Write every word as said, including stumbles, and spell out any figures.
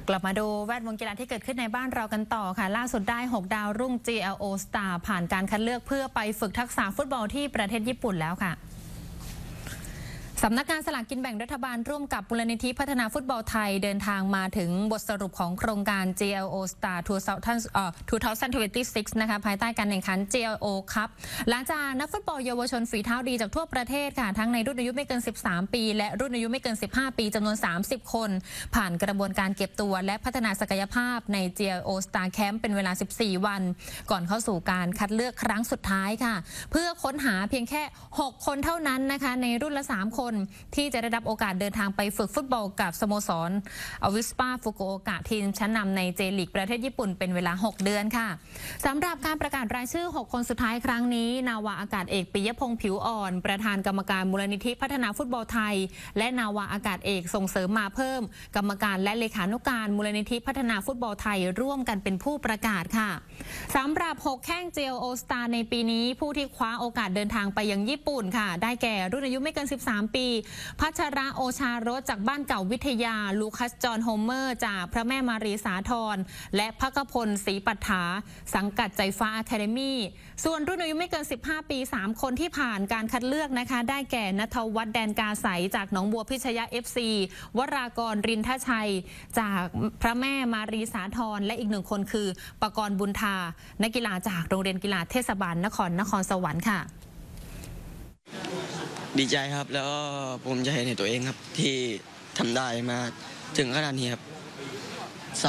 กลับมาดูแวดวงกีฬาที่เกิดขึ้นในบ้านเรากันต่อค่ะล่าสุดได้หกดาวรุ่ง จี แอล โอ Star ผ่านการคัดเลือกเพื่อไปฝึกทักษะฟุตบอลที่ประเทศญี่ปุ่นแล้วค่ะสำนักงานสลากกินแบ่งรัฐบาลร่วมกับมูลนิธิพัฒนาฟุตบอลไทยเดินทางมาถึงบทสรุปของโครงการ จี แอล โอ Star สองพันยี่สิบหก นะคะภายใต้การแข่งขัน จี แอล โอ Cup หลังจากนักฟุตบอลเยาวชนฝีเท้าดีจากทั่วประเทศค่ะทั้งในรุ่นอายุไม่เกินสิบสามปีและรุ่นอายุไม่เกินสิบห้าปีจำนวนสามสิบคนผ่านกระบวนการเก็บตัวและพัฒนาศักยภาพใน จี แอล โอ Star Camp เป็นเวลาสิบสี่วันก่อนเข้าสู่การคัดเลือกครั้งสุดท้ายค่ะเพื่อค้นหาเพียงแค่หกคนเท่านั้นนะคะในรุ่นละสามคนที่จะได้รับโอกาสเดินทางไปฝึกฟุตบอลกับสโมสรอวิสปาฟุกุโอกะทีมชั้นนำในเจลีกประเทศญี่ปุ่นเป็นเวลาหกเดือนค่ะสำหรับการประกาศรายชื่อหกคนสุดท้ายครั้งนี้นาวาอากาศเอกปิยพงษ์ผิวอ่อนประธานกรรมการมูลนิธิพัฒนาฟุตบอลไทยและนาวาอากาศเอกส่งเสริมมาเพิ่มกรรมการและเลขานุการมูลนิธิพัฒนาฟุตบอลไทยร่วมกันเป็นผู้ประกาศค่ะสำหรับหกแข้ง จี แอล โอ Star ในปีนี้ผู้ที่คว้าโอกาสเดินทางไปยังญี่ปุ่นค่ะได้แก่รุ่นอายุไม่เกินสิบสามปีพัชระโอชารสจากบ้านเก่าวิทยาลูคัสจอห์นโฮเมอร์จากพระแม่มารีสาธรและพักพลศรีปัฏฐาสังกัดใจฟ้าอะคาเดมี่ส่วนรุ่นอายุไม่เกินสิบห้าปีสามคนที่ผ่านการคัดเลือกนะคะได้แก่ณัฐวัฒน์แดนกาใสจากหนองบัวพิชยะ เอฟ ซี วรากรรินทชัยจากพระแม่มารีสาธรและอีกหนึ่งคนคือปกรณ์บุญธานักกีฬาจากโรงเรียนกีฬาเทศบาลนครนครสวรรค์ค่ะดีใจครับแล้วก็ภูมิใจในตัวเองครับที่ทำได้มาถึงขนาดนี้ครับ